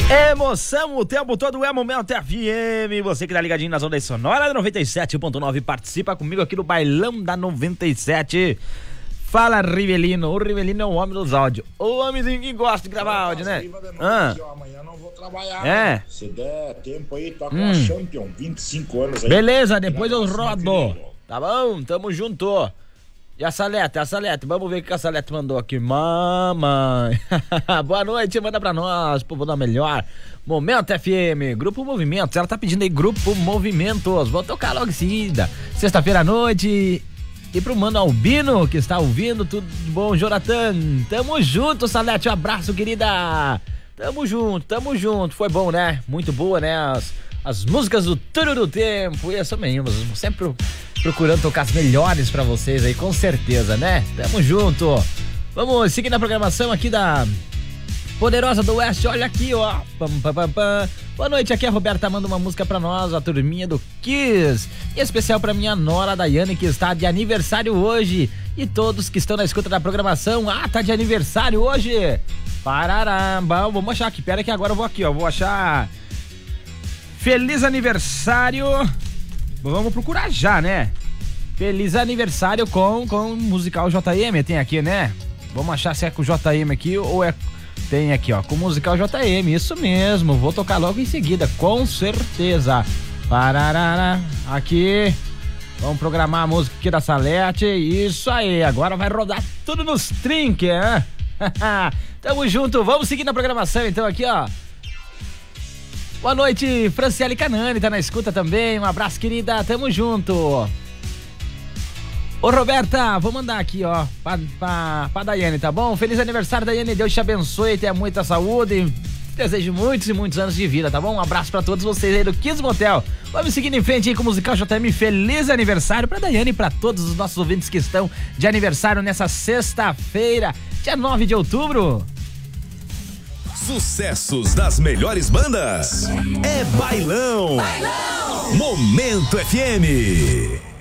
Emoção o tempo todo é Momento FM. Você que tá ligadinho na Zona Sonora da 97.9 participa comigo aqui no Bailão da 97. Fala, Rivelino. O Rivelino é o homem dos áudios. O homenzinho que gosta de gravar áudio, né? Amanhã não vou trabalhar. É. Se der tempo aí, toca uma Champion, 25 anos aí. Beleza, depois eu rodo. Tá bom? Tamo junto. E a Salete? Vamos ver o que a Salete mandou aqui. Mamãe. Boa noite, manda pra nós, povo da melhor. Momento FM, Grupo Movimentos. Ela tá pedindo aí Grupo Movimentos. Vou tocar logo em seguida. Sexta-feira à noite. E pro Mano Albino, que está ouvindo, tudo de bom, Jonathan. Tamo junto, Salete. Um abraço, querida. Tamo junto. Foi bom, né? Muito boa, né? As músicas do Turno do Tempo. E isso mesmo, sempre procurando tocar as melhores pra vocês aí, com certeza, né? Tamo junto. Vamos seguir na programação aqui da Poderosa do Oeste. Olha aqui, ó. Boa noite, aqui a Roberta manda uma música pra nós, a turminha do Kiss. E especial pra minha nora Daiane, que está de aniversário hoje. E todos que estão na escuta da programação. Ah, tá de aniversário hoje. Pararamba. Vamos achar aqui, pera que agora eu vou aqui, ó. Vou achar feliz aniversário. Vamos procurar já, né? Feliz aniversário com o musical JM, tem aqui, né? Vamos achar se é com o JM aqui ou é... Tem aqui, ó, com o musical JM, isso mesmo. Vou tocar logo em seguida, com certeza. Pararara, aqui. Vamos programar a música aqui da Salete. Isso aí, agora vai rodar tudo nos trinques, né? Tamo junto, vamos seguir na programação então aqui, ó. Boa noite, Franciele Canani, tá na escuta também. Um abraço, querida, tamo junto. Ô, Roberta, vou mandar aqui, ó, pra Daiane, tá bom? Feliz aniversário, Daiane, Deus te abençoe, tenha muita saúde, desejo muitos e muitos anos de vida, tá bom? Um abraço pra todos vocês aí do Kiss Motel. Vamos seguindo em frente aí com o musical JM. Feliz aniversário pra Daiane e pra todos os nossos ouvintes que estão de aniversário nessa sexta-feira, dia 9 de outubro. Sucessos das melhores bandas. É Bailão. Momento FM.